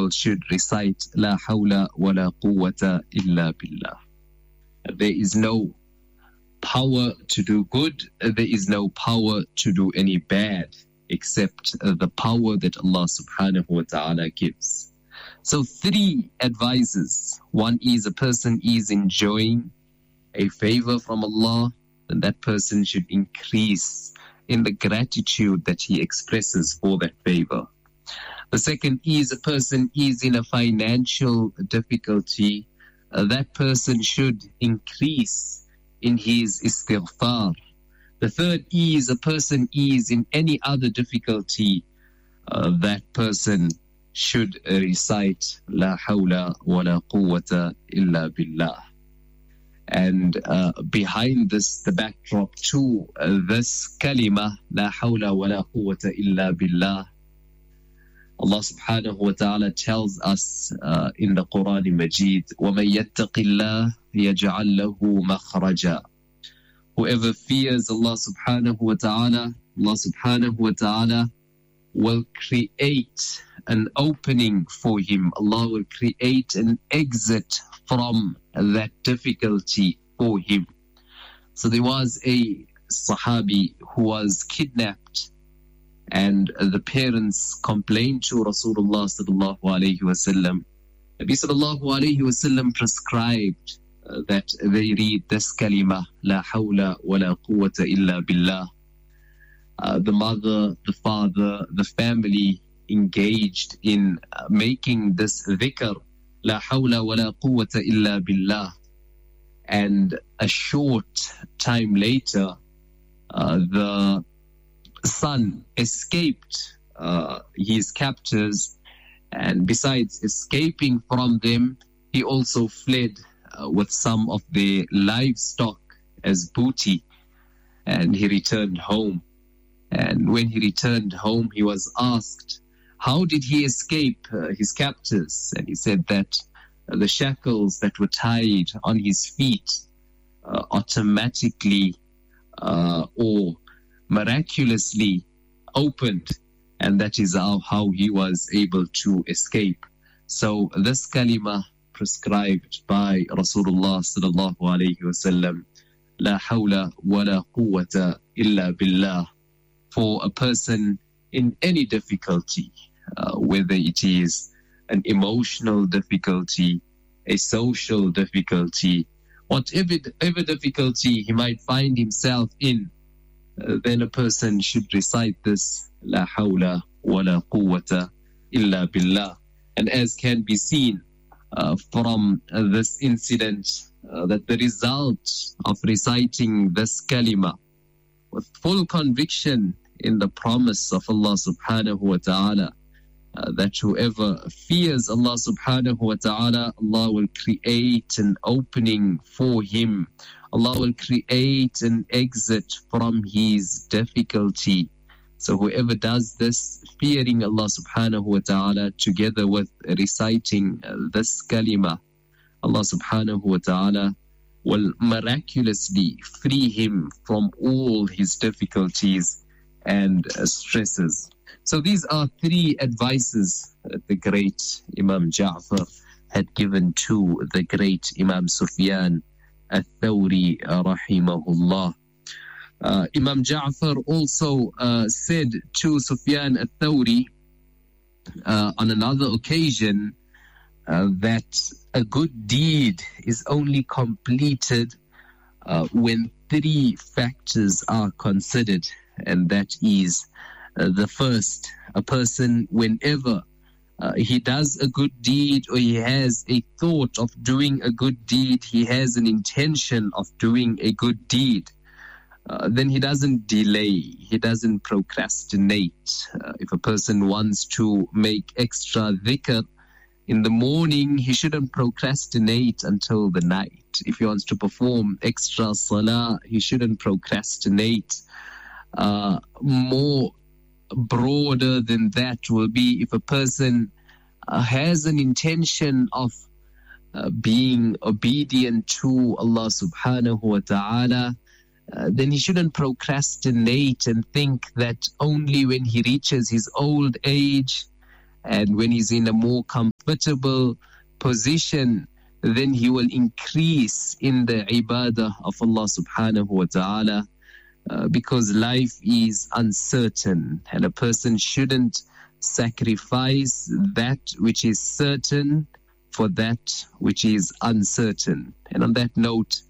should recite La hawla wa la quwwata illa billah. There is no power to do good, there is no power to do any bad except the power that Allah subhanahu wa ta'ala gives. So 3 advices. One is a person is enjoying a favor from Allah, then that person should increase in the gratitude that he expresses for that favor. The second is a person is in a financial difficulty, that person should increase in his istighfar. The third is a person is in any other difficulty, that person should recite La hawla wa la quwwata illa billah. And behind this, the backdrop to this kalima, La hawla wa la quwwata illa billah, Allah subhanahu wa ta'ala tells us in the Quran Majid, وَمَن يَتَّقِ اللَّهِ يَجْعَلْ لَهُ مَخْرَجًا. Whoever fears Allah subhanahu wa ta'ala, Allah subhanahu wa ta'ala will create an opening for him. Allah will create an exit from that difficulty for him. So there was a Sahabi who was kidnapped, and the parents complained to Rasulullah sallallahu alayhi wasallam. Nabi sallallahu alayhi wasallam prescribed that they read this kalima, La hawla wa la quwwata illa billah. The mother, the father, the family engaged in making this dhikr, La hawla wa la quwwata illa billah. And a short time later, the son escaped his captors, and besides escaping from them, he also fled with some of their livestock as booty, and he returned home. And when he returned home, he was asked, how did he escape his captors? And he said that the shackles that were tied on his feet automatically or miraculously opened, and that is how he was able to escape. So this kalima prescribed by Rasulullah sallallahu alayhi wasallam, La hawla wa la quwwata illa billah, for a person in any difficulty, whether it is an emotional difficulty, a social difficulty, whatever difficulty he might find himself in, then a person should recite this, La hawla wa la quwwata illa billah. And as can be seen from this incident, that the result of reciting this kalima with full conviction in the promise of Allah subhanahu wa ta'ala, that whoever fears Allah subhanahu wa ta'ala, Allah will create an opening for him. Allah will create an exit from his difficulty. So whoever does this, fearing Allah subhanahu wa ta'ala, together with reciting this kalima, Allah subhanahu wa ta'ala will miraculously free him from all his difficulties and stresses. So these are 3 advices that the great Imam Ja'far had given to the great Imam Sufyan al-Thawri rahimahullah. Imam Ja'far also said to Sufyan al-Thawri on another occasion that a good deed is only completed when 3 factors are considered, and that is the first, a person whenever he does a good deed, or he has a thought of doing a good deed, he has an intention of doing a good deed, then he doesn't delay, he doesn't procrastinate. If a person wants to make extra dhikr in the morning, he shouldn't procrastinate until the night. If he wants to perform extra salah, he shouldn't procrastinate. More broader than that will be if a person has an intention of being obedient to Allah subhanahu wa ta'ala, then he shouldn't procrastinate and think that only when he reaches his old age and when he's in a more comfortable comfortable position, then he will increase in the ibadah of Allah subhanahu wa ta'ala, because life is uncertain and a person shouldn't sacrifice that which is certain for that which is uncertain. And on that note,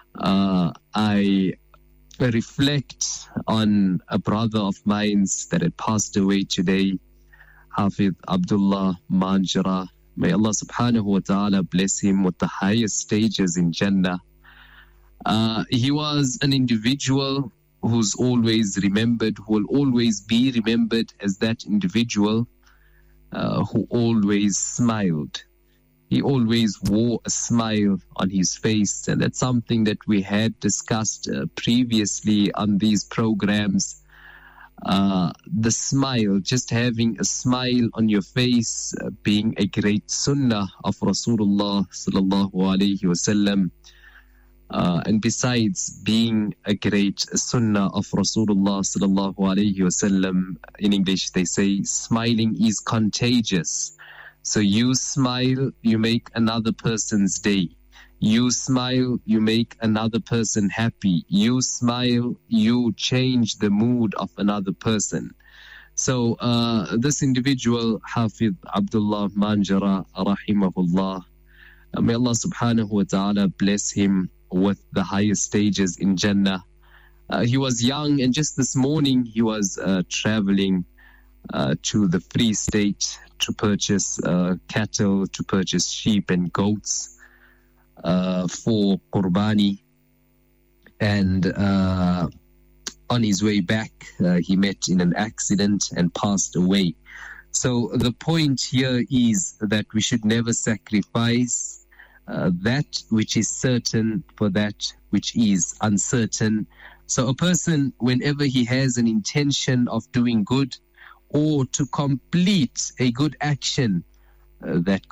I reflect on a brother of mine that had passed away today, Hafidh Abdullah Manjra. May Allah subhanahu wa ta'ala bless him with the highest stages in Jannah. He was an individual who's always remembered, who will always be remembered as that individual who always smiled. He always wore a smile on his face, and that's something that we had discussed previously on these programs. The smile, just having a smile on your face, being a great sunnah of Rasulullah sallallahu alaihi wasallam. And besides being a great sunnah of Rasulullah sallallahu alaihi wasallam, in English they say smiling is contagious. So you smile, you make another person's day. You smile, you make another person happy. You smile, you change the mood of another person. So this individual, Hafidh Abdullah Manjra, rahimahullah, may Allah subhanahu wa ta'ala bless him with the highest stages in Jannah. He was young, and just this morning he was traveling to the Free State to purchase cattle, to purchase sheep and goats for Qurbani. And on his way back, he met in an accident and passed away. So the point here is that we should never sacrifice that which is certain for that which is uncertain. So a person, whenever he has an intention of doing good or to complete a good action, that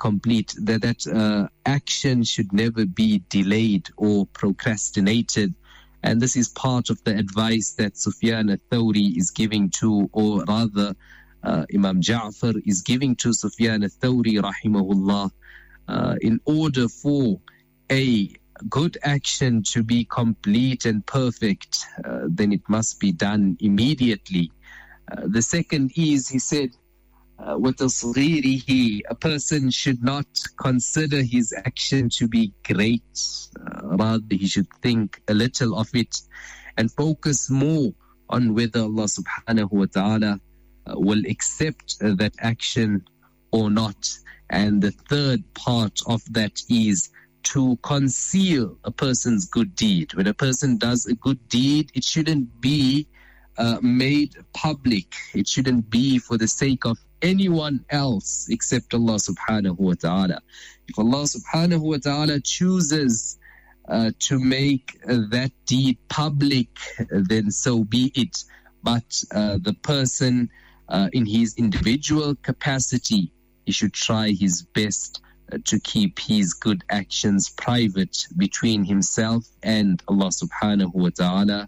action should never be delayed or procrastinated. And this is part of the advice that Sufyan al-Thawri is giving to, or rather Imam Ja'far is giving to Sufyan al-Thawri rahimahullah. In order for a good action to be complete and perfect, then it must be done immediately. The second is, he said, وَتَصْغِيرِهِ, a person should not consider his action to be great. Rather, he should think a little of it and focus more on whether Allah subhanahu wa ta'ala will accept that action or not. And the third part of that is to conceal a person's good deed. When a person does a good deed, it shouldn't be made public. It shouldn't be for the sake of anyone else except Allah subhanahu wa ta'ala. If Allah subhanahu wa ta'ala chooses to make that deed public, then so be it. But the person in his individual capacity, he should try his best to keep his good actions private between himself and Allah subhanahu wa ta'ala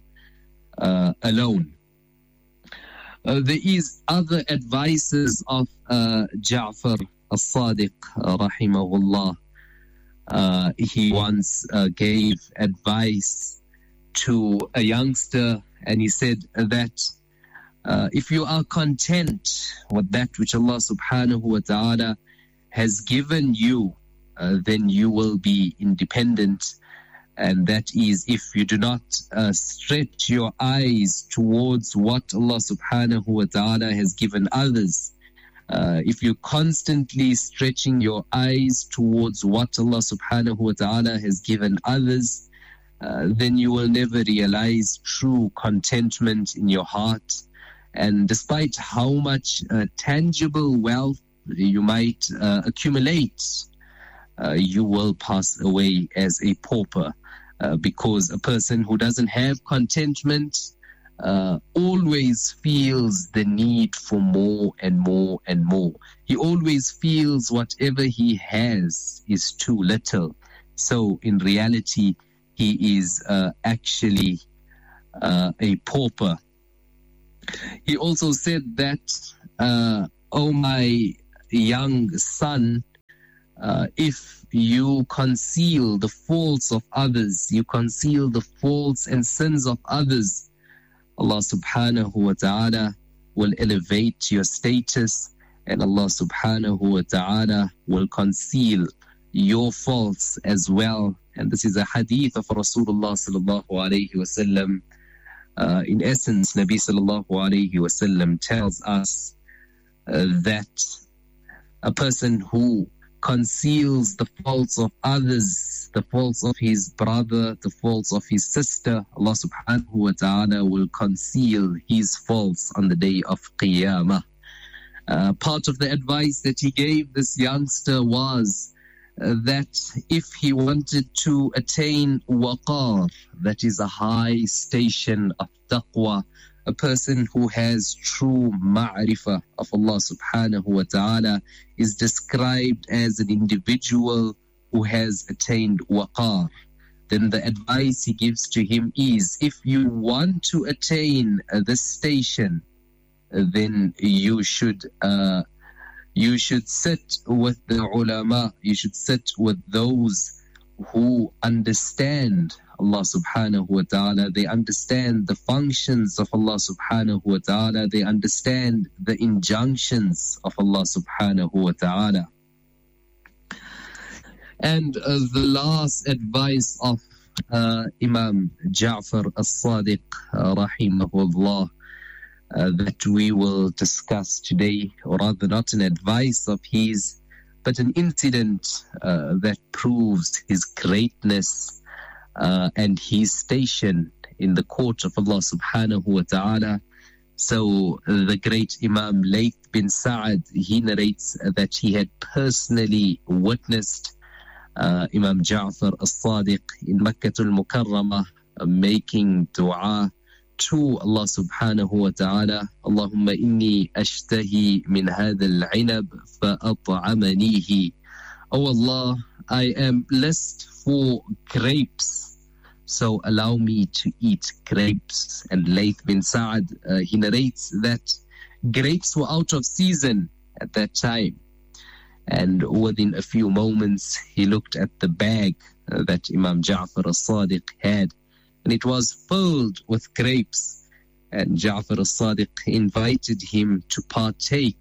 alone. There is other advices of Ja'far al-Sadiq rahimahullah. He once gave advice to a youngster, and he said that if you are content with that which Allah subhanahu wa ta'ala has given you, then you will be independent. And that is if you do not stretch your eyes towards what Allah subhanahu wa ta'ala has given others. If you're constantly stretching your eyes towards what Allah subhanahu wa ta'ala has given others, then you will never realize true contentment in your heart. And despite how much tangible wealth you might accumulate, you will pass away as a pauper, because a person who doesn't have contentment always feels the need for more and more and more. He always feels whatever he has is too little. So in reality, he is actually a pauper. He also said that, oh my young son, if you conceal the faults of others, you conceal the faults and sins of others, Allah subhanahu wa ta'ala will elevate your status, and Allah subhanahu wa ta'ala will conceal your faults as well. And this is a hadith of Rasulullah sallallahu alayhi wa sallam. In essence, Nabi sallallahu alayhi wa sallam tells us that a person who conceals the faults of others, the faults of his brother, the faults of his sister, Allah subhanahu wa ta'ala will conceal his faults on the day of Qiyamah. Part of the advice that he gave this youngster was that if he wanted to attain waqar, that is a high station of taqwa, a person who has true ma'rifah of Allah subhanahu wa ta'ala is described as an individual who has attained waqar. Then the advice he gives to him is, if you want to attain this station, then you should sit with the ulama, you should sit with those who understand Allah subhanahu wa ta'ala. They understand the functions of Allah subhanahu wa ta'ala. They understand the injunctions of Allah subhanahu wa ta'ala. And the last advice of Imam Ja'far as-Sadiq rahimahullah that we will discuss today, or rather not an advice of his, but an incident that proves his greatness and his station in the court of Allah subhanahu wa ta'ala. So the great Imam Layth bin Sa'ad, he narrates that he had personally witnessed Imam Ja'far as-Sadiq in Makkah al-Mukarramah making dua to Allah subhanahu wa ta'ala. Allahumma inni ashtahi min hadha al-'inab fa'at'amanihi. Oh Allah, I am blessed for grapes, so allow me to eat grapes. And Layth bin Sa'ad, he narrates that grapes were out of season at that time. And within a few moments, he looked at the bag that Imam Ja'far as-Sadiq had, and it was filled with grapes. And Ja'far as-Sadiq invited him to partake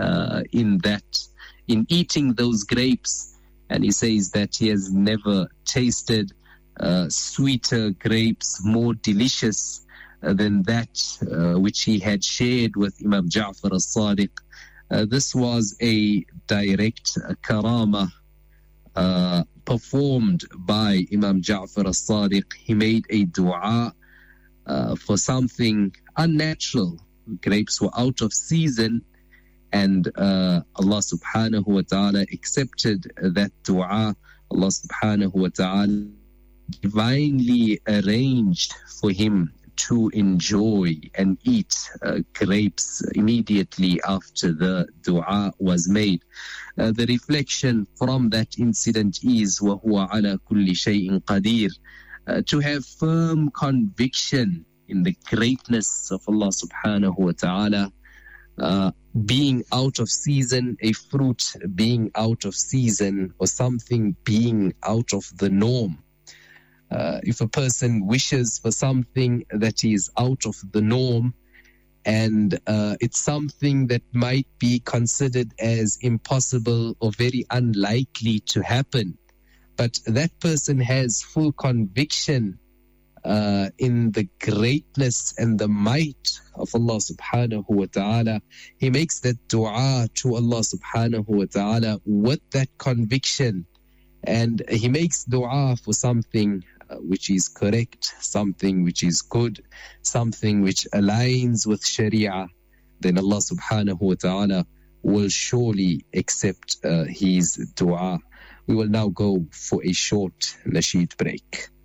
in eating those grapes. And he says that he has never tasted sweeter grapes, more delicious than that which he had shared with Imam Ja'far as-Sadiq. This was a direct karama performed by Imam Ja'far as-Sadiq. He made a dua for something unnatural. Grapes were out of season, and Allah subhanahu wa ta'ala accepted that dua. Allah subhanahu wa ta'ala divinely arranged for him to enjoy and eat grapes immediately after the dua was made. The reflection from that incident is وَهُوَ عَلَى كُلِّ شَيْءٍ قَدِيرٌ, to have firm conviction in the greatness of Allah subhanahu wa ta'ala. Being out of season, a fruit being out of season, or something being out of the norm. If a person wishes for something that is out of the norm, and it's something that might be considered as impossible or very unlikely to happen, but that person has full conviction in the greatness and the might of Allah subhanahu wa ta'ala, he makes that dua to Allah subhanahu wa ta'ala with that conviction, and he makes dua for something which is correct, something which is good, something which aligns with Sharia. Then Allah subhanahu wa ta'ala will surely accept his dua. We will now go for a short nasheed break.